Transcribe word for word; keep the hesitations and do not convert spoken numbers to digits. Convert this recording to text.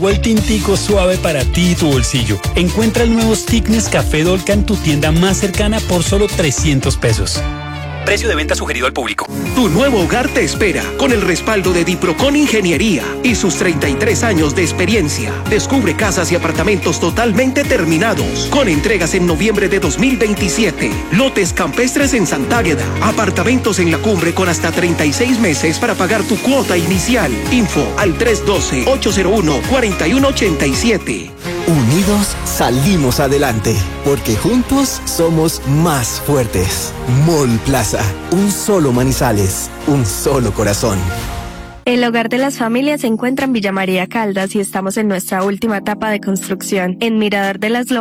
O el tintico suave para ti y tu bolsillo. Encuentra el nuevo Stick Nescafé Dolca en tu tienda más cercana por solo trescientos pesos. Precio de venta sugerido al público. Tu nuevo hogar te espera con el respaldo de Diprocon Ingeniería y sus treinta y tres años de experiencia. Descubre casas y apartamentos totalmente terminados con entregas en noviembre de dos mil veintisiete. Lotes campestres en Santágueda. Apartamentos en la cumbre con hasta treinta y seis meses para pagar tu cuota inicial. Info al tres uno dos, ocho cero uno, cuatro uno ocho siete. Unidos salimos adelante, porque juntos somos más fuertes. Mall Plaza, un solo Manizales, un solo corazón. El hogar de las familias se encuentra en Villa María Caldas y estamos en nuestra última etapa de construcción. En Mirador de las